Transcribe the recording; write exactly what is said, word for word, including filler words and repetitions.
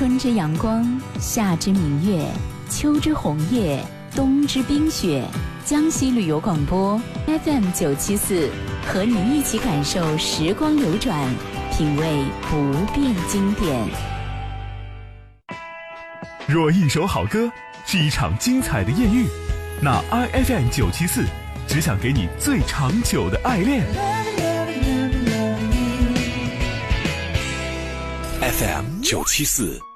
春之阳光，夏之明月，秋之红叶，冬之冰雪。江西旅游广播 F M 九七四，和你一起感受时光流转，品味不变经典。 若一首好歌是一场精彩的艳遇，那 I F M 九七四只想给你最长久的爱恋。 F M 九七四。